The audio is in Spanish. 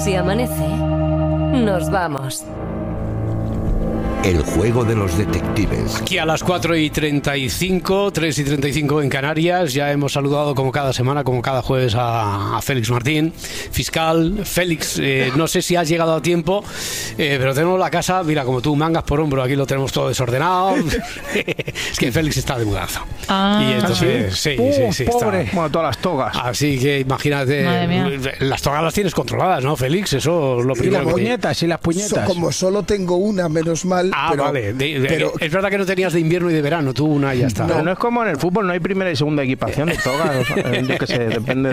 Si amanece, nos vamos. El juego de los detectives. Aquí a las 4:35, 3:35 en Canarias. Ya hemos saludado como cada semana, como cada jueves, a Félix Martín, fiscal. Félix, no sé si has llegado a tiempo, pero tenemos la casa, mira, como tú, mangas por hombro. Aquí lo tenemos todo desordenado. Es que Félix está de mudanza. Y entonces, sí, pobre. está. Bueno, todas las togas. Así que imagínate, las togas las tienes controladas, ¿no, Félix? Eso es lo Y primero. las puñetas, y las puñetas. Como solo tengo una, menos mal. Pero, vale. pero es verdad que no tenías de invierno y de verano, tú una y ya está. Pero no es como en el fútbol, no hay primera y segunda equipación de togas. Yo qué sé, depende